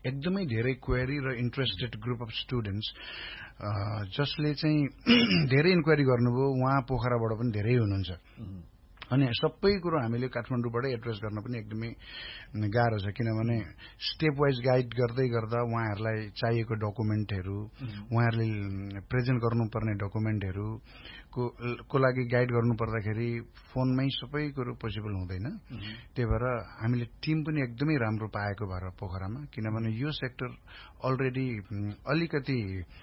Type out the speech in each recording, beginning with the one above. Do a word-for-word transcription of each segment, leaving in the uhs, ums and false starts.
एकदमै धेरै क्वेरी र इन्ट्रेस्टेड ग्रुप अफ स्टुडेन्ट्स जसले चाहिँ धेरै इन्क्वायरी गर्नुभयो उहाँ पोखराबाट पनि धेरै हुनुहुन्छ अनि सबै कुरो हामीले काठमाडौँबाटै एड्रेस गर्न पनि एकदमै गाह्रो छ किनभने स्टेप वाइज गाइड गर्दै गर्दा उहाँहरूलाई चाहिएको डकुमेन्टहरू उहाँहरूले प्रेजेन्ट गर्नुपर्ने डकुमेन्टहरू को को लागि गाइड गर्नुपर्दाखेरि फोनमै सबै कुरो पोसिबल हुँदैन त्यही भएर हामीले टिम पनि एकदमै राम्रो पाएको भएर पोखरामा किनभने यो सेक्टर अलरेडी अलिकति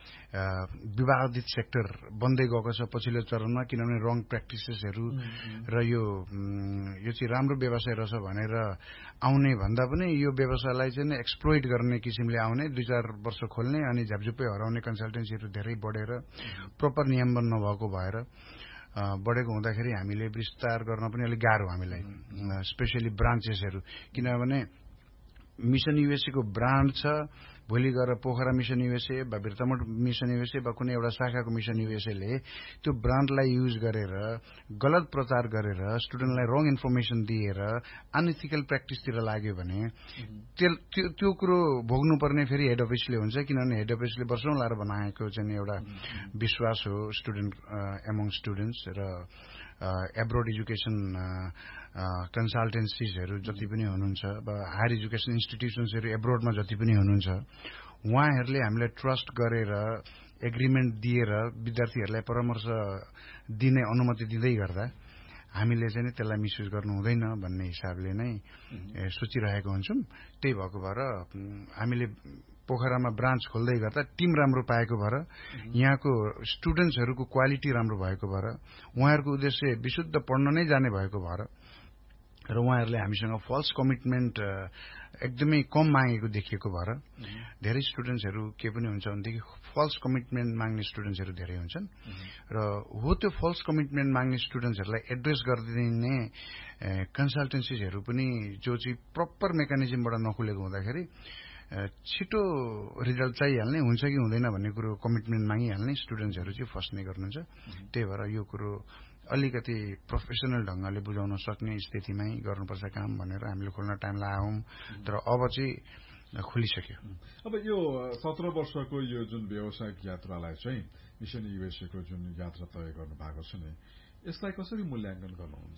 विवादित सेक्टर बन्दै गएको छ पछिल्लो चरणमा किनभने रङ प्र्याक्टिसेसहरू र यो यो चाहिँ राम्रो व्यवसाय रहेछ भनेर आउने भन्दा पनि यो व्यवसायलाई चाहिँ एक्सप्लोइट गर्ने किसिमले आउने दुई चार वर्ष खोल्ने अनि झ्यापझुप्पै हराउने कन्सल्टेन्सीहरू धेरै बढेर प्रोपर नियमन नभएको भएर बढेको हुँदाखेरि हामीले विस्तार गर्न पनि अलिक गाह्रो हामीलाई स्पेसली ब्रान्चेसहरू किनभने मिसन युएसए को ब्रान्ड छ भोलि गएर पोखरा मिसन युएसए वा बिर्तामोड मिसन युएसए वा कुनै एउटा शाखाको मिसन युएसएले त्यो ब्रान्डलाई युज गरेर गलत प्रचार गरेर स्टुडेन्टलाई रङ इन्फर्मेसन दिएर अनइथिकल प्र्याक्टिसतिर लाग्यो भने त्यो त्यो कुरो भोग्नुपर्ने फेरि हेड अफिसले हुन्छ किनभने हेड अफिसले वर्षौं लाएर बनाएको चाहिँ एउटा विश्वास हो स्टुडेन्ट एमङ स्टुडेन्ट्स र एब्रोड एजुकेसन कन्सल्टेन्सीजहरू जति पनि हुनुहुन्छ वा हायर एजुकेसन इन्स्टिट्युसन्सहरू एब्रोडमा जति पनि हुनुहुन्छ उहाँहरूले हामीलाई ट्रस्ट गरेर एग्रिमेन्ट दिएर विद्यार्थीहरूलाई परामर्श दिने अनुमति दिँदै गर्दा हामीले चाहिँ त्यसलाई मिसयुज गर्नु हुँदैन भन्ने हिसाबले नै सोचिरहेको हुन्छौं त्यही भएको भएर हामीले पोखरामा ब्रान्च खोल्दै गर्दा टिम राम्रो पाएको भएर यहाँको स्टुडेन्ट्सहरूको क्वालिटी राम्रो भएको भएर उहाँहरूको उद्देश्य विशुद्ध पढ्न नै जाने भएको भएर र उहाँहरूले हामीसँग फल्स कमिटमेन्ट एकदमै कम मागेको देखिएको भएर धेरै स्टुडेन्ट्सहरू के पनि हुन्छ भनेदेखि फल्स कमिटमेन्ट माग्ने स्टुडेन्ट्सहरू धेरै हुन्छन् र हो त्यो फल्स कमिटमेन्ट माग्ने स्टुडेन्ट्सहरूलाई एड्रेस गरिदिने कन्सल्टेन्सीजहरू पनि जो चाहिँ प्रपर मेकानिजमबाट नखुलेको हुँदाखेरि छिटो रिजल्ट चाहिहाल्ने हुन्छ कि हुँदैन भन्ने कुरो कमिटमेन्ट मागिहाल्ने स्टुडेन्ट्सहरू चाहिँ फस्ने गर्नुहुन्छ त्यही भएर यो कुरो अलिकति प्रोफेसनल ढंगले बुझाउन सक्ने स्थितिमै गर्नुपर्छ काम भनेर हामीले खोल्न टाइम लगायौं तर अब चाहिँ खुलिसक्यो अब यो सत्र वर्षको यो जुन व्यावसायिक यात्रालाई चाहिँ मिसन युएसए को जुन यात्रा तय गर्नु भएको छ नि यसलाई कसरी मूल्याङ्कन गर्नुहुन्छ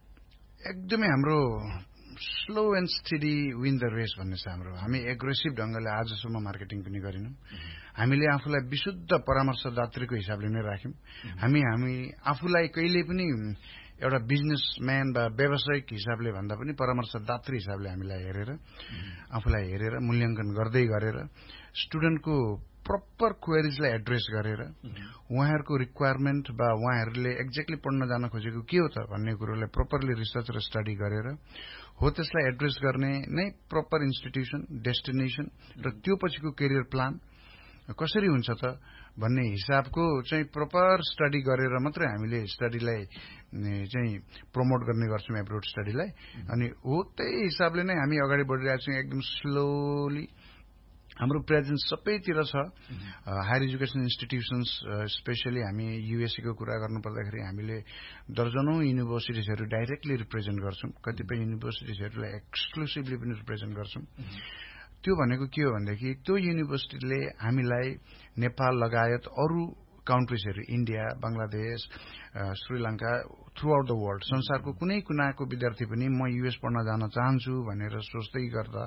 एकदमै हाम्रो slow and steady win the race भन्ने छ हाम्रो हामी एग्रेसिभ ढंगले आजसम्म मार्केटिङ पनि गरिनौं हामीले आफूलाई विशुद्ध परामर्शदात्रीको हिसाबले नै राख्यौं हामी हामी आफूलाई कहिले पनि एउटा बिजनेसम्यान वा व्यावसायिक हिसाबले भन्दा पनि परामर्शदात्री हिसाबले हामीलाई हेरेर आफूलाई हेरेर मूल्याङ्कन गर्दै गरेर स्टुडेन्टको प्रपर क्वेरीजलाई एड्रेस गरेर उहाँहरूको रिक्वायरमेन्ट वा उहाँहरूले एक्ज्याक्टली पढ्न जान खोजेको के हो त भन्ने कुरोलाई प्रपरली रिसर्च र स्टडी गरेर हो त्यसलाई एड्रेस गर्ने नै प्रपर इन्स्टिट्युसन डेस्टिनेसन र त्यो पछिको करियर प्लान कसरी हुन्छ त भन्ने हिसाबको चाहिँ प्रपर स्टडी गरेर मात्रै हामीले स्टडीलाई चाहिँ प्रमोट गर्ने गर्छौं एब्रोड स्टडीलाई अनि हो त्यही हिसाबले नै हामी अगाडि बढिरहेका छौं एकदम स्लोली हाम्रो प्रेजेन्स सबैतिर छ हायर एजुकेसन इन्स्टिट्युसन्स स्पेशली हामी युएसए को कुरा गर्नुपर्दाखेरि हामीले दर्जनौं युनिभर्सिटिजहरू डाइरेक्टली रिप्रेजेन्ट गर्छौं कतिपय युनिभर्सिटिजहरूलाई एक्सक्लुसिभली पनि रिप्रेजेन्ट गर्छौं त्यो भनेको के हो भन्दाखेरि त्यो युनिभर्सिटीले हामीलाई नेपाल लगायत अरू काउन्ट्रीजहरू India Bangladesh Sri Lanka through out the world संसारको कुनै कुनाको विद्यार्थी पनि म युएस पढ्न जान चाहन्छु भनेर सोच्दै गर्दा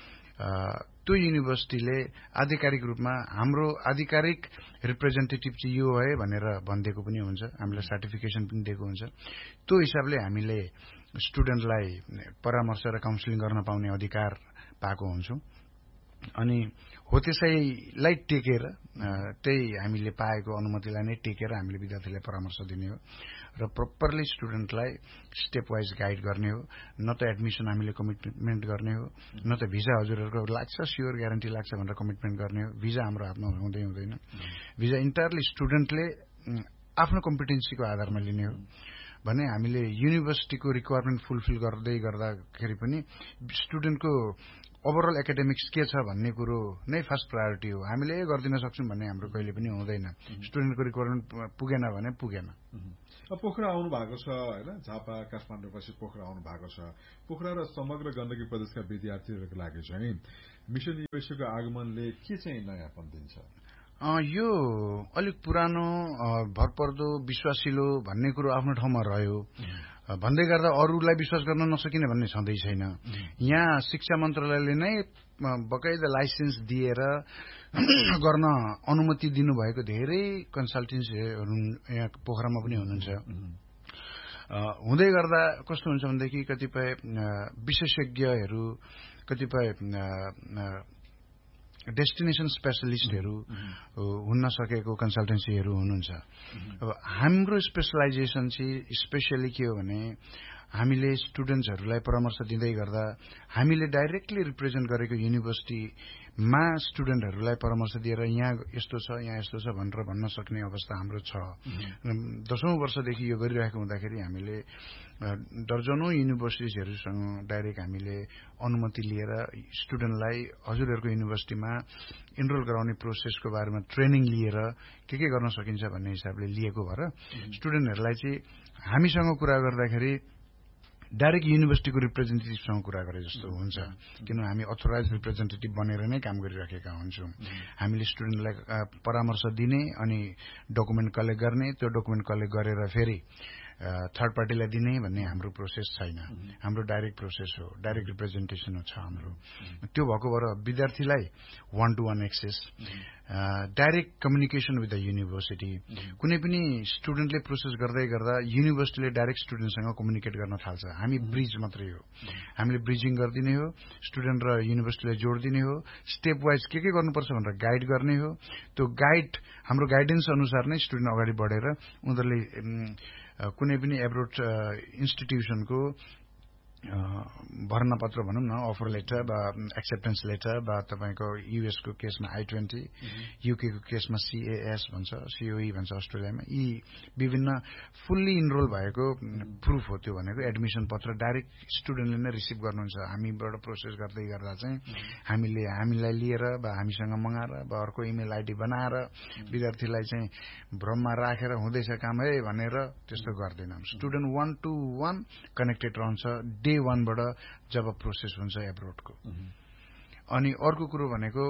त्यो युनिभर्सिटीले आधिकारिक रूपमा हाम्रो आधिकारिक रिप्रेजेन्टेटिभ चाहिँ यो है भनेर भनिदिएको पनि हुन्छ हामीलाई सर्टिफिकेसन पनि दिएको हुन्छ त्यो हिसाबले हामीले स्टुडेन्टलाई परामर्श र काउन्सिलिङ गर्न पाउने अधिकार पाएको हुन्छौं अनि हो त्यसैलाई टेकेर त्यही हामीले पाएको अनुमतिलाई नै टेकेर हामीले विद्यार्थीलाई परामर्श दिने हो र प्रपरली स्टुडेन्टलाई स्टेप वाइज गाइड गर्ने हो न त एडमिसन हामीले कमिटमेन्ट गर्ने हो न त भिजा हजुरहरूको लाग्छ स्योर ग्यारेन्टी लाग्छ भनेर कमिटमेन्ट गर्ने हो भिजा हाम्रो हातमा हुँदै हुँदैन भिजा इन्टायरली स्टुडेन्टले आफ्नो कम्पिटेन्सीको आधारमा लिने हो भने हामीले युनिभर्सिटीको रिक्वायरमेन्ट फुलफिल गर्दै गर्दाखेरि पनि स्टुडेन्टको ओभरअल एकाडेमिक्स के छ भन्ने कुरो नै फर्स्ट प्रायोरिटी हो। हामीले गर्दिन सक्छौँ भन्ने हाम्रो कहिले पनि हुँदैन। स्टुडेन्टको रिक्वायरमेन्ट पुगेन भने पुगेन। पोखरा आउनु भएको छ होइन, झापा काठमाडौँपछि पोखरा आउनु भएको छ। पोखरा र समग्र गण्डकी प्रदेशका विद्यार्थीहरूको लागि चाहिँ मिशन युएसएको आगमनले के चाहिँ नयाँपन दिन्छ? यो अलिक पुरानो भरपर्दो विश्वासिलो भन्ने कुरो आफ्नो ठाउँमा रह्यो। भन्दै गर्दा अरूलाई विश्वास गर्न नसकिने भन्ने छँदै छैन। यहाँ शिक्षा मन्त्रालयले नै बकाइदा लाइसेन्स दिएर गर्न अनुमति दिनुभएको धेरै कन्सल्टेन्सीहरू यहाँ पोखरामा पनि हुनुहुन्छ। हुँदै गर्दा कस्तो हुन्छ भनेदेखि कतिपय विशेषज्ञहरू, कतिपय डेस्टिनेसन स्पेशलिस्टहरू हुन सकेको कन्सल्टेन्सीहरू हुनुहुन्छ। अब हाम्रो स्पेशलाइजेसन चाहिँ स्पेसली के हो भने हामीले स्टुडेन्ट्सहरूलाई परामर्श दिँदै गर्दा हामीले डाइरेक्टली रिप्रेजेन्ट गरेको युनिभर्सिटीमा स्टुडेन्टहरूलाई परामर्श दिएर यहाँ यस्तो छ, यहाँ यस्तो छ भनेर भन्न सक्ने अवस्था हाम्रो छ। दशौं वर्षदेखि यो गरिरहेको हुँदाखेरि हामीले दर्जनौं युनिभर्सिटिजहरूसँग डाइरेक्ट हामीले अनुमति लिएर स्टुडेन्टलाई हजुरहरूको युनिभर्सिटीमा इनरोल गराउने प्रोसेसको बारेमा ट्रेनिङ लिएर के के गर्न सकिन्छ भन्ने हिसाबले लिएको भएर स्टुडेन्टहरूलाई चाहिँ हामीसँग कुरा गर्दाखेरि डाइरेक्ट युनिभर्सिटीको रिप्रेजेन्टेटिभसँग कुरा गरे जस्तो हुन्छ। किन हामी अथोराइज रिप्रेजेन्टेटिभ बनेर नै काम गरिराखेका हुन्छौँ। हामीले स्टुडेन्टलाई परामर्श दिने अनि डकुमेन्ट कलेक्ट गर्ने, त्यो डकुमेन्ट कलेक्ट गरेर फेरि थर्ड पार्टीलाई दिने भन्ने हाम्रो प्रोसेस छैन। हाम्रो डाइरेक्ट प्रोसेस हो, डाइरेक्ट रिप्रेजेन्टेसन छ हाम्रो। त्यो भएको भएर विद्यार्थीलाई one two one access, direct communication with the university. कुनै पनि स्टुडेन्टले प्रोसेस गर्दै गर्दा युनिभर्सिटीले डाइरेक्ट स्टुडेन्टसँग कम्युनिकेट गर्न थाल्छ। हामी ब्रिज मात्रै हो, हामीले ब्रिजिङ गरिदिने हो, स्टुडेन्ट र युनिभर्सिटीलाई जोडिदिने हो, स्टेप वाइज के के गर्नुपर्छ भनेर गाइड गर्ने हो। त्यो गाइड हाम्रो गाइडेन्स अनुसार नै स्टुडेन्ट अगाडि बढेर उनीहरूले कुनै पनि एब्रोड इन्स्टिट्युसनको भर्ना पत्र भनौँ न, अफर लेटर वा एक्सेप्टेन्स लेटर वा तपाईँको युएसको केसमा आई ट्वेन्टी, युकेको केसमा सिएएस भन्छ, सिओई भन्छ अस्ट्रेलियामा, यी विभिन्न फुल्ली इनरोल भएको प्रुफ हो। त्यो भनेको एडमिसन पत्र डाइरेक्ट स्टुडेन्टले नै रिसिभ गर्नुहुन्छ। हामीबाट प्रोसेस गर्दै गर्दा चाहिँ हामीले हामीलाई लिएर वा हामीसँग मगाएर वा अर्को इमेल आइडी बनाएर विद्यार्थीलाई चाहिँ भ्रममा राखेर हुँदैछ काम है भनेर त्यस्तो गर्दैनौँ। Student one two one connected रहन्छ डे वानबाट जब प्रोसेस हुन्छ एब्रोडको। अनि अर्को कुरो भनेको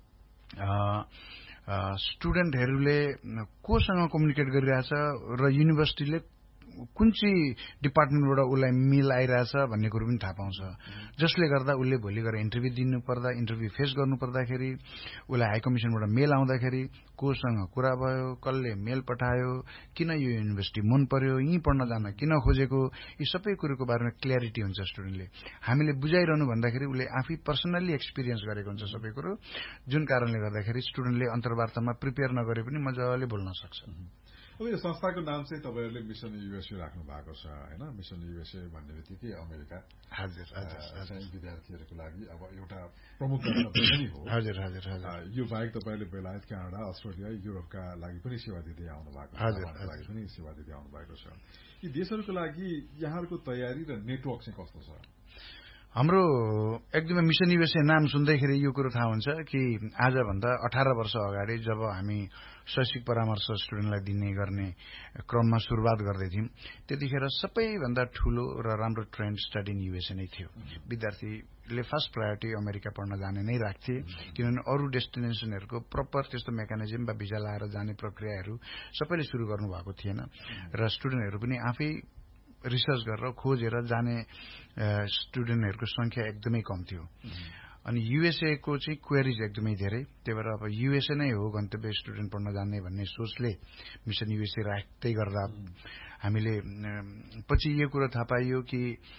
स्टुडेन्टहरूले कोसँग कम्युनिकेट गरिरहेछ र युनिभर्सिटीले कुन चाहिँ डिपार्टमेन्टबाट उसलाई मेल आइरहेछ भन्ने कुरो पनि थाहा पाउँछ। जसले गर्दा उसले भोलि गएर इन्टरभ्यू दिनु पर्दा, इन्टरभ्यू फेस गर्नु पर्दाखेरि उसलाई हाई कमिसनबाट मेल आउँदाखेरि कोसँग कुरा भयो, कसले मेल पठायो, किन यो युनिभर्सिटी मन पर्यो, यहीँ पढ्न जान किन खोजेको, यी सबै कुरोको बारेमा क्ल्यारिटी हुन्छ स्टुडेन्टले। हामीले बुझाइरहनु भन्दाखेरि उसले आफै पर्सनल्ली एक्सपिरियन्स गरेको हुन्छ सबै कुरो, जुन कारणले गर्दाखेरि स्टुडेन्टले अन्तर्वार्तामा प्रिपेयर नगरे पनि मजाले बोल्न सक्छ। अब यो संस्थाको नाम चाहिँ तपाईँहरूले मिशन युएसए राख्नु भएको छ होइन। मिशन युएसए भन्ने बित्तिकै अमेरिका हजुर हजुर विद्यार्थीहरूको लागि अब एउटा प्रमुख गन्तव्य पनि हो। हजुर हजुर हजुर यो बाहेक तपाईँले बेलायत, क्यानाडा, अस्ट्रेलिया, युरोपका लागि पनि सेवा दिँदै आउनु भएको छ, लागि पनि सेवा दिँदै आउनु भएको छ। यी देशहरूको लागि यहाँहरूको तयारी र नेटवर्क चाहिँ कस्तो छ? हाम्रो एकदमै मिशन युएसए नाम सुन्दैखेरि यो कुरो थाहा हुन्छ कि आजभन्दा अठार वर्ष अगाडि जब हामी शैक्षिक परामर्श स्टुडेन्टलाई दिने गर्ने क्रममा सुरुवात गर्दैथ्यौँ, त्यतिखेर सबैभन्दा ठूलो र राम्रो ट्रेन्ड स्टडी इन युएसए नै थियो। विद्यार्थीले फर्स्ट प्रायोरिटी अमेरिका पढ्न जाने नै राख्थे, किनभने अरू डेस्टिनेसनहरूको प्रपर त्यस्तो मेकानिजम वा भिजा लाएर जाने प्रक्रियाहरू सबैले सुरु गर्नुभएको थिएन र स्टुडेन्टहरू पनि आफै रिसर्च गरेर खोजेर जाने स्टुडेन्टहरूको संख्या एकदमै कम थियो। अनि युएसए को चाहिँ क्वेरिज एकदमै धेरै, त्यही भएर अब युएसए नै हो गन्तव्य स्टुडेन्ट पढ्न जाने भन्ने सोचले मिशन युएसए राख्दै गर्दा हामीले पछि यो कुरो थाहा पाइयो कि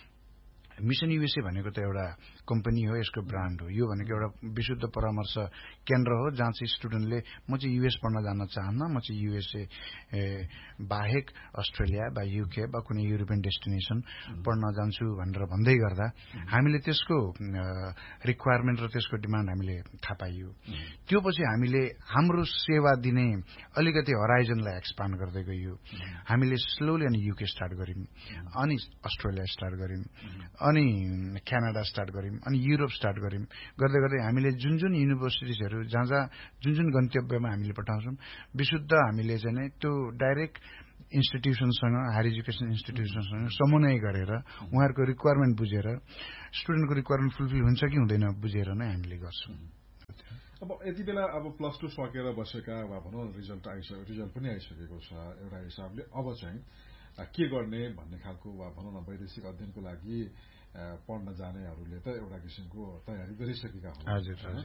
मिशन युएसए भनेको त एउटा कम्पनी हो, यसको ब्रान्ड हो। यो भनेको एउटा विशुद्ध परामर्श केन्द्र हो जहाँ चाहिँ स्टुडेन्टले म चाहिँ युएस पढ्न जान चाहन्न, म चाहिँ युएसए बाहेक अस्ट्रेलिया वा युके वा कुनै युरोपियन डेस्टिनेसन पढ्न जान्छु भनेर भन्दै गर्दा हामीले त्यसको रिक्वायरमेन्ट र त्यसको डिमान्ड हामीले थाहा पाइयो। त्यो पछि हामीले हाम्रो सेवा दिने अलिकति हराइजनलाई एक्सपान्ड गर्दै गइयो। हामीले स्लोली अनि युके स्टार्ट गर्यौँ, अनि अस्ट्रेलिया स्टार्ट गर्यौँ, अनि क्यानाडा स्टार्ट गर्यौं, अनि युरोप स्टार्ट गर्यौं। गर्दै गर्दै हामीले जुन जुन युनिभर्सिटिजहरू जहाँ जहाँ जुन जुन गन्तव्यमा हामीले पठाउँछौँ विशुद्ध हामीले चाहिँ नै त्यो डाइरेक्ट इन्स्टिट्युसनसँग हायर एजुकेसन इन्स्टिट्युसनसँग समन्वय गरेर उहाँहरूको रिक्वायरमेन्ट बुझेर स्टुडेन्टको रिक्वायरमेन्ट फुलफिल हुन्छ कि हुँदैन बुझेर नै हामीले गर्छौँ। अब यति बेला अब प्लस टू सकेर बसेका वा भनौँ रिजल्ट आइसक्यो रिजल्ट पनि आइसकेको छ एउटा हिसाबले, अब चाहिँ के गर्ने भन्ने खालको वा भनौँ न वैदेशिक अध्ययनको लागि पढ्न जानेहरूले त एउटा किसिमको तयारी गरिसकेका हुन्।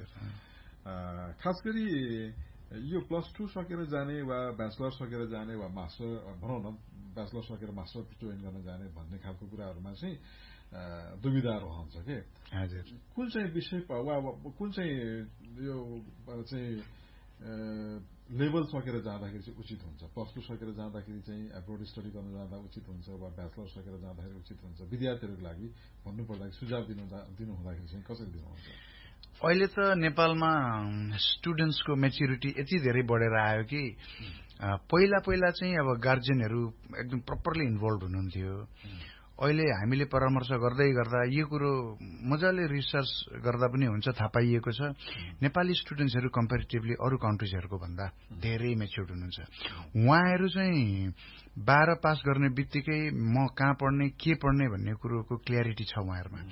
खास गरी यो प्लस टू सकेर जाने वा ब्याचलर सकेर जाने वा मास्टर भनौँ न ब्याचलर सकेर मास्टर जोइन गर्न जाने भन्ने खालको कुराहरूमा चाहिँ दुविधा रहन्छ के कुन चाहिँ विषय वा कुन चाहिँ यो चाहिँ लेभल सकेर जाँदाखेरि चाहिँ उचित हुन्छ। प्लस टू सकेर जाँदाखेरि चाहिँ एब्रोड स्टडी गर्न जाँदा उचित हुन्छ वा ब्याचलर सकेर जाँदाखेरि उचित हुन्छ विद्यार्थीहरूको लागि भन्नुपर्दाखेरि सुझाव दिनु दिनु हुँदाखेरि चाहिँ कसरी दिनुहुन्छ? अहिले त नेपालमा स्टुडेन्ट्सको मेच्युरिटी यति धेरै बढेर आयो कि पहिला पहिला चाहिँ अब गार्जियनहरू एकदम प्रपरली इन्भल्भ हुनुहुन्थ्यो। अहिले हामीले परामर्श गर्दै गर्दा यो कुरो मजाले रिसर्च गर्दा पनि हुन्छ, थाहा पाइएको छ नेपाली स्टुडेन्ट्सहरू कम्पेरिटिभली अरू कन्ट्रिजहरूको भन्दा धेरै मेच्योर्ड हुनुहुन्छ। उहाँहरू चाहिँ बाह्र पास गर्ने बित्तिकै म कहाँ पढ्ने के पढ्ने भन्ने कुरोको क्ल्यारिटी छ उहाँहरूमा।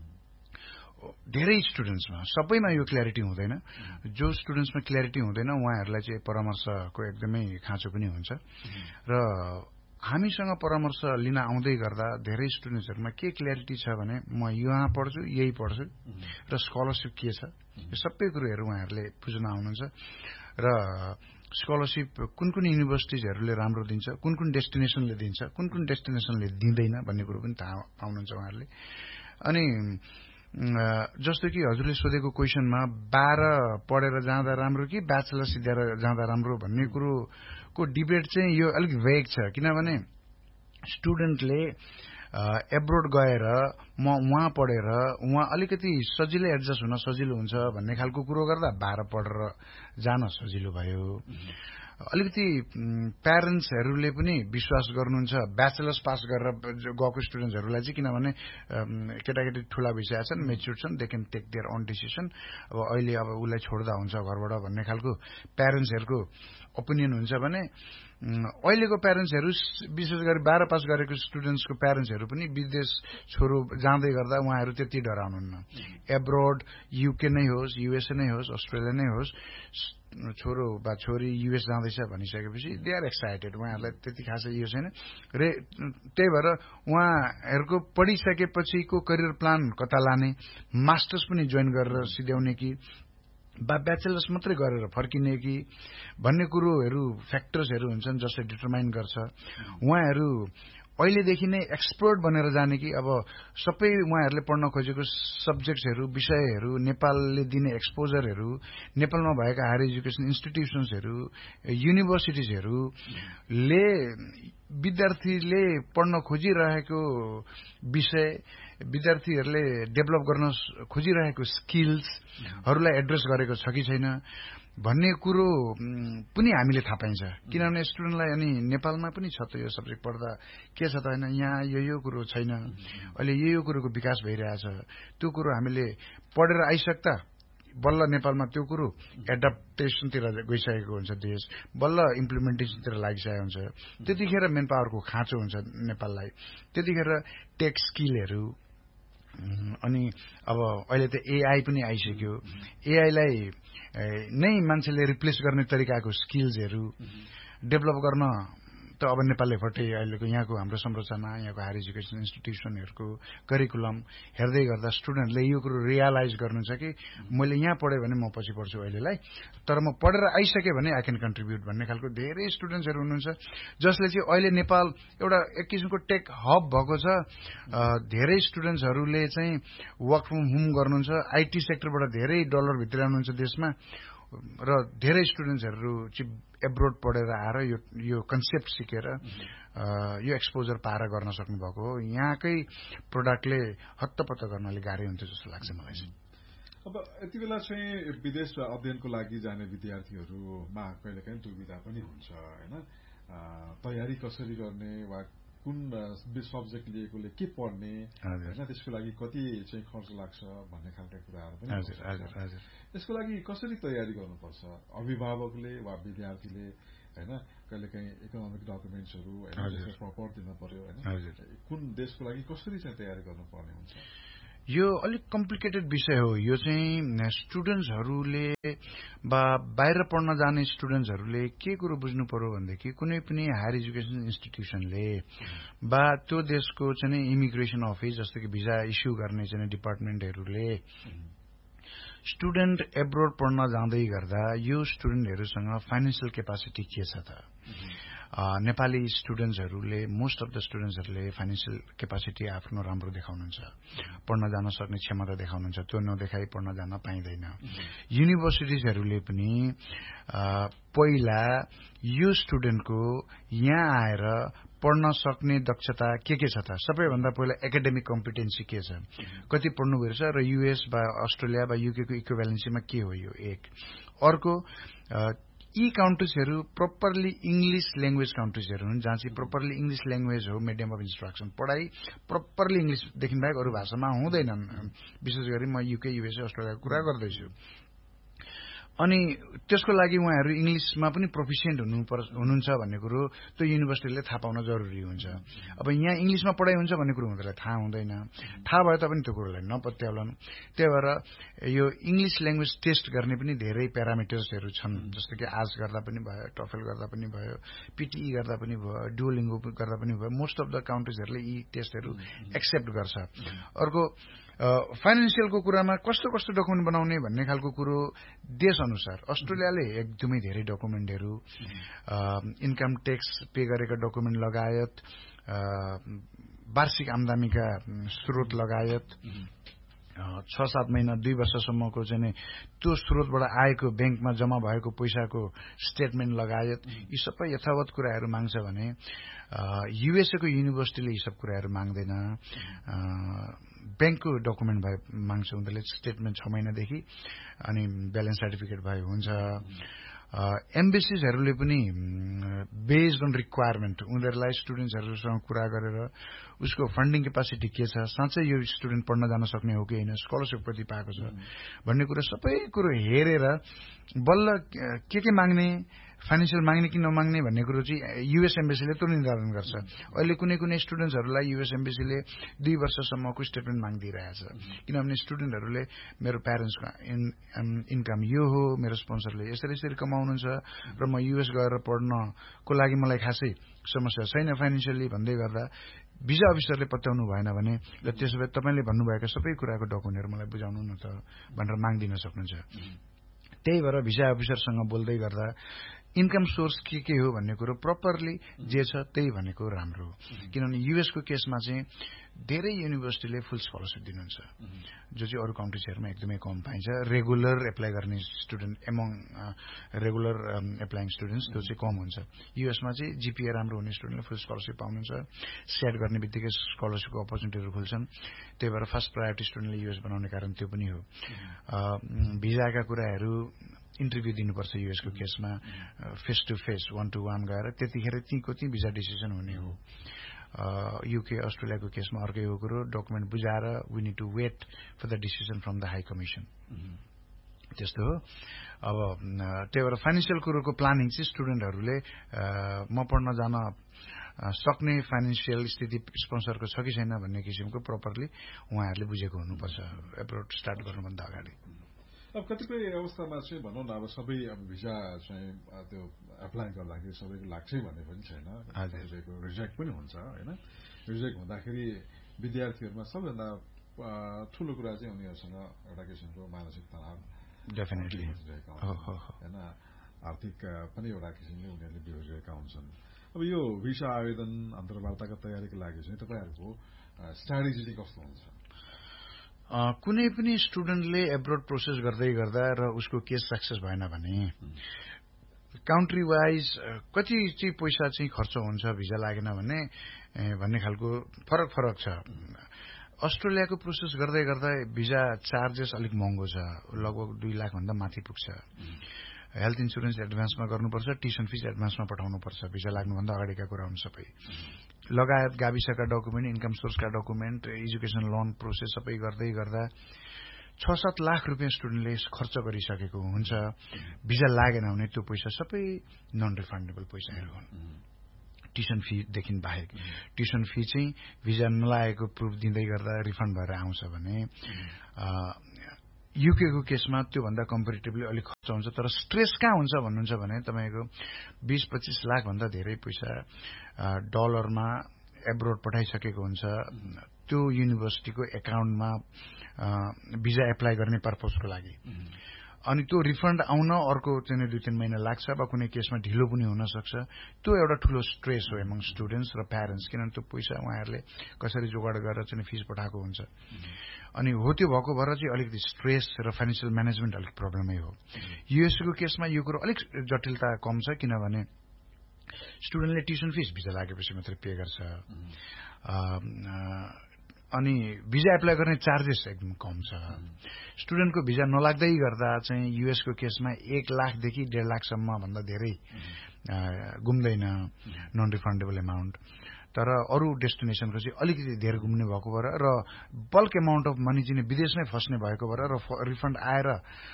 धेरै स्टुडेन्ट्समा, सबैमा यो क्ल्यारिटी हुँदैन। जो स्टुडेन्ट्समा क्ल्यारिटी हुँदैन उहाँहरूलाई चाहिँ परामर्शको एकदमै खाँचो पनि हुन्छ। र हामीसँग परामर्श लिन आउँदै गर्दा धेरै स्टुडेन्ट्सहरूमा के क्ल्यारिटी छ भने म यहाँ पढ्छु यही पढ्छु र स्कलरसिप के छ यो सबै कुरोहरू उहाँहरूले बुझ्न आउनुहुन्छ। र स्कलरसिप कुन कुन युनिभर्सिटिजहरूले राम्रो दिन्छ, कुन कुन डेस्टिनेसनले दिन्छ, कुन कुन डेस्टिनेसनले दिँदैन भन्ने कुरो पनि थाहा पाउनुहुन्छ उहाँहरूले। अनि जस्तो कि हजुरले सोधेको क्वेसनमा बाह्र पढेर जाँदा राम्रो कि ब्याचलर सिधेर जाँदा राम्रो भन्ने कुरोको डिबेट चाहिँ यो अलिक भेग छ। किनभने स्टुडेन्टले एब्रोड गएर म उहाँ पढेर उहाँ अलिकति सजिलै एडजस्ट हुन सजिलो हुन्छ भन्ने खालको कुरो गर्दा बाह्र पढेर जान सजिलो भयो। अलिकति प्यारेन्ट्सहरूले पनि विश्वास गर्नुहुन्छ ब्याचलर्स पास गरेर गएको स्टुडेन्ट्सहरूलाई चाहिँ, किनभने केटाकेटी ठुला भइसकेका छन्, मेच्युर छन्, they can take their own decision. अब अहिले अब उसलाई छोड्दा हुन्छ घरबाट भन्ने खालको प्यारेन्ट्सहरूको ओपिनियन हुन्छ भने अहिलेको प्यारेन्ट्सहरू विशेष गरी बाह्र पास गरेको स्टुडेन्ट्सको प्यारेन्ट्सहरू पनि विदेश छोरो जाँदै गर्दा उहाँहरू त्यति डराउनुहुन्न। एब्रोड युके नै होस्, युएसए नै होस्, अस्ट्रेलिया नै होस्, छोरो वा छोरी युएस जाँदैछ भनिसकेपछि दे आर एक्साइटेड। उहाँहरूलाई त्यति खासै यो छैन र त्यही भएर उहाँहरूको पढिसकेपछिको करियर प्लान कता लाने, मास्टर्स पनि जोइन गरेर सिध्याउने कि बा ब्याचलर्स मात्रै गरेर फर्किने कि भन्ने कुरोहरू फ्याक्टर्सहरू हुन्छन् जसले डिटरमाइन गर्छ। उहाँहरू अहिलेदेखि नै एक्सपर्ट बनेर जाने कि अब सबै उहाँहरूले पढ्न खोजेको सब्जेक्ट्सहरू विषयहरू नेपालले दिने एक्सपोजरहरू नेपालमा भएका हायर एजुकेसन इन्स्टिट्युसन्सहरू युनिभर्सिटिजहरूले विद्यार्थीले पढ्न खोजिरहेको विषय विद्यार्थीहरूले डेभलप गर्न खोजिरहेको स्किल्सहरूलाई एड्रेस गरेको छ कि छैन भन्ने कुरो पनि हामीले थाहा पाइन्छ। किनभने स्टुडेन्टलाई अनि नेपालमा पनि छ त यो सब्जेक्ट पढ्दा के छ त होइन यहाँ यो यो कुरो छैन, अहिले यो यो कुरोको विकास भइरहेछ, त्यो कुरो हामीले पढेर आइसक्दा बल्ल नेपालमा त्यो कुरो एडाप्टेसनतिर गइसकेको हुन्छ, देश बल्ल इम्प्लिमेन्टेसनतिर लागिसकेको हुन्छ। त्यतिखेर मेन पावरको खाँचो हुन्छ नेपाललाई। त्यतिखेर टेक स्किलहरू अनि अब अहिले त एआई पनि आइसक्यो, एआईलाई नै मान्छेले रिप्लेस गर्ने तरिकाको स्किल्सहरू डेभलप गर्न त अब नेपालले फटे अहिलेको यहाँको हाम्रो संरचना, यहाँको हायर एजुकेसन इन्स्टिट्युसनहरूको करिकुलम हेर्दै गर्दा स्टुडेन्टले यो कुरो रियलाइज गर्नु छ कि मैले यहाँ पढेँ भने म पछि पढ्छु अहिलेलाई, तर म पढेर आइसकेँ भने आई क्यान कन्ट्रिब्युट भन्ने खालको धेरै स्टुडेन्ट्सहरू हुनुहुन्छ जसले चाहिँ अहिले नेपाल एउटा एक किसिमको टेक हब भएको छ। धेरै स्टुडेन्ट्सहरूले चाहिँ वर्क फ्रम होम गर्नुहुन्छ, आइटी सेक्टरबाट धेरै डलर भित्राउनुहुन्छ देशमा र धेरै स्टुडेन्ट्सहरू चाहिँ एब्रोड पढेर आएर यो यो कन्सेप्ट सिकेर यो एक्सपोजर पाएर गर्न सक्नुभएको हो। यहाँकै प्रोडक्टले हत्तपत्त गर्न अलिक गाह्रै हुन्थ्यो जस्तो लाग्छ मलाई चाहिँ। अब यति बेला चाहिँ विदेश अध्ययनको लागि जाने विद्यार्थीहरूमा कहिलेकाहीँ दुविधा पनि हुन्छ होइन, तयारी कसरी गर्ने वा कुन सब्जेक्ट लिएकोले के पढ्ने होइन त्यसको लागि कति चाहिँ खर्च लाग्छ भन्ने खालका कुराहरू पनि त्यसको लागि कसरी तयारी गर्नुपर्छ अभिभावकले वा विद्यार्थीले होइन कहिलेकाहीँ इकोनोमिक डकुमेन्ट्सहरू पढिदिनु पर्यो होइन कुन देशको लागि कसरी चाहिँ तयारी गर्नुपर्ने हुन्छ यो अलिक कम्प्लिकेटेड विषय हो यो चाहिँ स्टुडेन्ट्सहरूले बा बाहिर पढ्न जाने स्टुडेन्ट्सहरूले के कुरो बुझ्नु पर्यो भनेदेखि कुनै पनि हायर एजुकेसन इन्स्टिट्युसनले बा त्यो देशको चाहिँ इमिग्रेसन अफिस जस्तो कि भिजा इस्यु गर्ने चाहिँ डिपार्टमेन्टहरूले स्टुडेन्ट एब्रोड पढ्न जाँदै गर्दा यो स्टुडेन्टहरूसँग फाइनेन्सियल क्यापासिटी के छ त Nepali स्टुडेन्ट्सहरूले most of the स्टुडेन्ट्सहरूले financial capacity आफ्नो राम्रो देखाउनुहुन्छ पढ्न जान सक्ने क्षमता देखाउनुहुन्छ त्यो नदेखाई पढ्न जान पाइँदैन युनिभर्सिटिजहरूले पनि पहिला यो स्टुडेन्टको यहाँ आएर पढ्न सक्ने दक्षता के के छ त सबैभन्दा पहिला एकाडेमिक कम्पिटेन्सी के छ कति पढ्नु भइरहेछ र युएस वा अस्ट्रेलिया वा युकेको इक्विभ्यालेन्सीमा के हो यो एक अर्को यी काउन्ट्रिजहरू प्रोपरली इंग्लिश ल्याङ्ग्वेज काउन्ट्रिजहरू हुन् जहाँ चाहिँ प्रोपरली इंग्लिश ल्याङ्ग्वेज हो मिडियम अफ इन्स्ट्रक्सन पढाइ प्रोपरली इंग्लिशदेखि बाहेक अरू भाषामा हुँदैनन् विशेष गरी म युके युएसए अस्ट्रेलियाको कुरा गर्दैछु अनि त्यसको लागि उहाँहरू इंग्लिशमा पनि प्रोफिसिएन्ट हुनुहुन्छ भन्ने कुरो त्यो युनिभर्सिटीले थाहा पाउन जरुरी हुन्छ अब यहाँ इंग्लिशमा पढाइ हुन्छ भन्ने कुरो उनीहरूलाई थाहा हुँदैन थाहा भए तापनि त्यो कुरोलाई नपत्याउलान् त्यही भएर यो इंग्लिश ल्याङ्ग्वेज टेस्ट गर्ने पनि धेरै प्यारामिटर्सहरू छन् जस्तो कि आज गर्दा पनि भयो टफेल गर्दा पनि भयो पीटीई गर्दा पनि भयो डुओलिङ्गो गर्दा पनि भयो मोस्ट अफ द काउन्ट्रिजहरूले यी टेस्टहरू एक्सेप्ट गर्छ अर्को फाइनेन्सियलको कुरामा कस्तो कस्तो डकुमेन्ट बनाउने भन्ने खालको कुरो देश अनुसार अस्ट्रेलियाले एकदमै धेरै डकुमेन्टहरू इन्कम ट्याक्स पे गरेका डकुमेन्ट लगायत वार्षिक आमदानीका स्रोत लगायत छ सात महिना दुई वर्षसम्मको चाहिँ त्यो स्रोतबाट आएको ब्याङ्कमा जम्मा भएको पैसाको स्टेटमेन्ट लगायत यी सबै यथावत कुराहरू माग्छ भने युएसए को युनिभर्सिटीले यी सब कुराहरू माग्दैन ब्याङ्कको डकुमेन्ट भए माग्छ उनीहरूले स्टेटमेन्ट छ महिनादेखि अनि ब्यालेन्स सर्टिफिकेट भए हुन्छ एम्बेसीजहरूले पनि बेस्ड अन रिक्वायरमेन्ट उनीहरूलाई स्टुडेन्ट्सहरूसँग कुरा गरेर उसको फन्डिङ क्यापासिटी के छ साँच्चै यो स्टुडेन्ट पढ्न जान सक्ने हो कि होइन स्कलरसिप कति पाएको छ भन्ने कुरा सबै कुरो हेरेर बल्ल के के माग्ने फाइनेन्सियल माग्ने कि नमाग्ने भन्ने कुरो चाहिँ युएस एम्बेसीले त्यो निर्धारण गर्छ अहिले कुनै कुनै स्टुडेन्ट्सहरूलाई युएस एम्बेसीले दुई वर्षसम्मको स्टेटमेन्ट मागिदिइरहेछ किनभने स्टुडेन्टहरूले मेरो प्यारेन्ट्सको इन्कम यो हो मेरो स्पोन्सरले यसरी यसरी कमाउनुहुन्छ र म युएस गएर पढ्नको लागि मलाई खासै समस्या छैन फाइनेन्सियली भन्दै गर्दा भिजा अफिसरले पत्याउनु भएन भने र त्यसो भए तपाईँले भन्नुभएका सबै कुराको डकुमेन्टहरू मलाई बुझाउनु न त भनेर माग्दिन सक्नुहुन्छ त्यही भएर भिजा अफिसरसँग बोल्दै गर्दा इन्कम सोर्स के के हो भन्ने कुरो प्रपरली जे छ त्यही भनेको राम्रो हो किनभने युएसको केसमा चाहिँ धेरै युनिभर्सिटीले फुल स्कलरसिप दिनुहुन्छ जो चाहिँ अरू काउन्ट्रिजहरूमा एकदमै कम पाइन्छ रेगुलर एप्लाई गर्ने student among regular applying students त्यो चाहिँ कम हुन्छ युएसमा चाहिँ जीपीए राम्रो हुने स्टुडेन्टले फुल स्कलरसिप पाउनुहुन्छ सेट गर्ने बित्तिकै स्कलरसिपको अपर्च्युनिटीहरू खुल्छन् त्यही भएर फर्स्ट प्रायोरिटी स्टुडेन्टले युएस बनाउने कारण त्यो पनि हो भिजाका कुराहरू इन्टरभ्यू दिनुपर्छ युएसको केसमा face to face one two one गएर त्यतिखेर त्यहीँको त्यहीँ भिजा डिसिजन हुने हो युके अस्ट्रेलियाको केसमा अर्कै हो कुरो डकुमेन्ट बुझाएर we need to wait for the decision from the high commission त्यस्तो हो अब त्यही भएर फाइनेन्सियल कुरोको प्लानिङ चाहिँ स्टुडेन्टहरूले म पढ्न जान सक्ने फाइनेन्सियल स्थिति स्पोन्सरको छ कि छैन भन्ने किसिमको प्रपरली उहाँहरूले बुझेको हुनुपर्छ एब्रोड स्टार्ट गर्नुभन्दा अगाडि अब कतिपय अवस्थामा चाहिँ भनौँ न अब सबै अब भिजा चाहिँ त्यो एप्लाई गर्दाखेरि सबैको लाग्छै भन्ने पनि छैन सबैको रिजेक्ट पनि हुन्छ होइन रिजेक्ट हुँदाखेरि विद्यार्थीहरूमा सबैभन्दा ठूलो कुरा चाहिँ उनीहरूसँग एउटा किसिमको मानसिक तनाव डेफिनेटली होइन आर्थिक पनि एउटा किसिमले उनीहरूले बिहोरिएका हुन्छन् अब यो भिसा आवेदन अन्तर्वार्ताको तयारीको लागि चाहिँ तपाईँहरूको स्ट्राटेजी चाहिँ कस्तो हुन्छ कुनै पनि स्टुडेन्टले एब्रोड प्रोसेस गर्दै गर्दा र उसको केस सक्सेस भएन भने काउन्ट्री वाइज कति चाहिँ पैसा चाहिँ खर्च हुन्छ भिजा लागेन भने भन्ने खालको फरक फरक छ अस्ट्रेलियाको प्रोसेस गर्दै गर्दा भिजा चार्जेस अलिक महँगो छ लगभग दुई लाख भन्दा माथि पुग्छ हेल्थ इन्सुरेन्स एडभान्समा गर्नुपर्छ, ट्युसन फिस एडभान्समा पठाउनुपर्छ, भिजा लाग्नुभन्दा अगाडिका कुरा हुन् सबै, लगायत गाविसका document, income सोर्सका document, education loan process सबै गर्दै गर्दा छ सात लाख रुपियाँ स्टुडेन्टले खर्च गरिसकेको हुन्छ। भिजा लागेन भने त्यो पैसा सबै नन रिफन्डेबल पैसाहरू हुन्, ट्युसन फीदेखि बाहेक। ट्युसन फी चाहिँ भिजा नलागेको प्रुफ दिँदै गर्दा रिफन्ड भएर आउँछ भने युकेको केसमा त्योभन्दा कम्पेरिटिभली अलिक खर्च हुन्छ। तर स्ट्रेस कहाँ हुन्छ भन्नुहुन्छ भने तपाईँको बीस पच्चीस लाख भन्दा धेरै पैसा डलरमा एब्रोड पठाइसकेको हुन्छ, त्यो युनिभर्सिटीको एकाउन्टमा भिजा एप्लाई गर्ने पर्पजको लागि। अनि त्यो रिफन्ड आउन अर्को चाहिँ दुई तीन महिना लाग्छ वा कुनै केसमा ढिलो पनि हुन सक्छ। त्यो एउटा ठूलो स्ट्रेस हो एमङ स्टुडेन्ट्स र प्यारेन्ट्स, किनभने त्यो पैसा उहाँहरूले कसरी जोगाड गरेर चाहिँ फिस पठाएको हुन्छ। अनि हो त्यो भएको भएर चाहिँ अलिकति स्ट्रेस र फाइनेन्सियल म्यानेजमेन्ट अलिक प्रब्लमै हो। युएसको केसमा यो कुरो अलिक जटिलता कम छ, किनभने स्टुडेन्टले ट्युसन फिस भिजा लागेपछि मात्रै पे गर्छ। अनि भिजा एप्लाई गर्ने चार्जेस एकदम कम छ। स्टुडेन्टको भिजा नलाग्दै गर्दा चाहिँ युएसको केसमा एक लाखदेखि डेढ लाखसम्म भन्दा धेरै घुम्दैन नन रिफन्डेबल एमाउन्ट। तर अरू डेस्टिनेसनको चाहिँ अलिकति धेरै घुम्ने भएको भएर र बल्क एमाउन्ट अफ मनी चाहिँ विदेशमै फस्ने भएको भएर र रिफन्ड आएर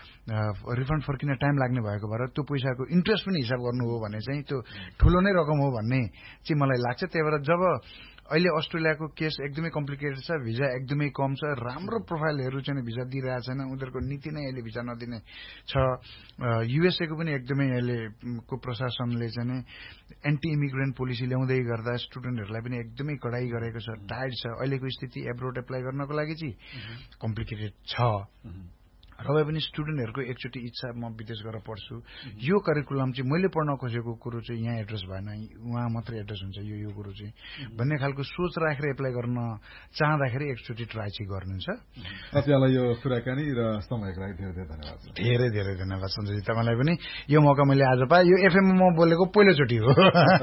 रिफन्ड फर्किन टाइम लाग्ने भएको भएर त्यो पैसाको इन्ट्रेस्ट पनि हिसाब गर्नु हो भने चाहिँ त्यो ठुलो नै रकम हो भन्ने चाहिँ मलाई लाग्छ। त्यही भएर जब अहिले अस्ट्रेलियाको केस एकदमै कम्प्लिकेटेड छ, भिजा एकदमै कम छ, राम्रो प्रोफाइलहरू चाहिँ भिजा दिइरहेको छैन, उनीहरूको नीति नै अहिले भिजा नदिने छ। युएसएको पनि एकदमै अहिलेको प्रशासनले चाहिँ एन्टी इमिग्रेन्ट पोलिसी ल्याउँदै गर्दा स्टुडेन्टहरूलाई पनि एकदमै कडाई गरेको छ, टाइट छ। अहिलेको स्थिति एब्रोड एप्लाई गर्नको लागि चाहिँ कम्प्लिकेटेड छ। र पनि स्टुडेन्टहरूको एकचोटि इच्छा म विदेश गएर पढ्छु, यो करिकुलम चाहिँ मैले पढ्न खोजेको कुरो चाहिँ यहाँ एड्रेस भएन, उहाँ मात्रै एड्रेस हुन्छ, यो यो कुरो चाहिँ भन्ने खालको सोच राखेर एप्लाई गर्न चाहँदाखेरि एकचोटि ट्राई चाहिँ गर्नुहुन्छ। तपाईँलाई यो कुराकानी र समयको लागि धेरै धेरै धन्यवाद। धेरै धेरै धन्यवाद सञ्जयजी, तपाईँलाई पनि यो मौका मैले आज पाएँ। यो एफएममा म बोलेको पहिलोचोटि हो।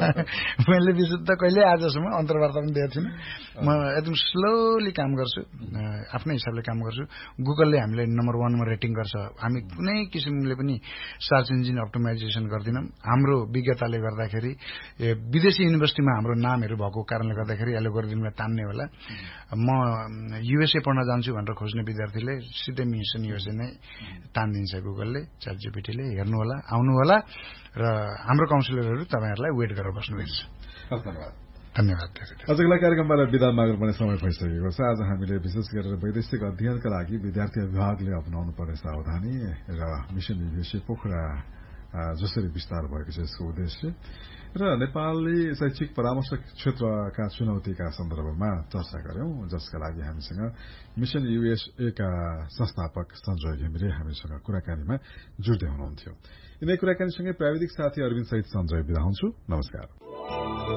मैले विशुद्ध कहिले आजसम्म अन्तर्वार्ता पनि दिएको थिइनँ। म एकदम स्लोली काम गर्छु, आफ्नै हिसाबले काम गर्छु। गुगलले हामीले नम्बर वानमा रेटिङ गर्छ, हामी कुनै किसिमले पनि सर्च इन्जिन अप्टिमाइजेसन गर्दैनौँ। हाम्रो विज्ञताले गर्दाखेरि विदेशी युनिभर्सिटीमा हाम्रो नामहरू भएको कारणले गर्दाखेरि एल्गोरिदमलाई तान्ने होला। म युएसए पढ्न जान्छु भनेर खोज्ने विद्यार्थीले सिधै मिसन युएसए नै तानिदिन्छ गुगलले, च्याट जिपिटीले। हेर्नु होला, आउनु होला र हाम्रो काउन्सिलरहरू तपाईँहरूलाई वेट गरेर बस्नुहुनेछ। धन्यवाद। धन्यवाद। आजको लागि कार्यक्रमबाट विदा माग्नुपर्ने समय भइसकेको छ। आज हामीले विशेष गरेर वैदेशिक अध्ययनका लागि विद्यार्थी अभिभावकले अपनाउनु पर्ने सावधानी र मिसन युएसए पोखरा जसरी विस्तार भएको छ यसको उद्देश्य र नेपाली शैक्षिक परामर्श क्षेत्रका चुनौतीका सन्दर्भमा चर्चा गर्यौं, जसका लागि हामीसँग मिसन युएसएका संस्थापक सञ्जय घिमिरे हामीसँग कुराकानीमा जुट्दै हुनुहुन्थ्यो। यिनै कुराकानीसँगै प्राविधिक साथी अरविन्द सहित सञ्जय बिदा हुन्छु। नमस्कार।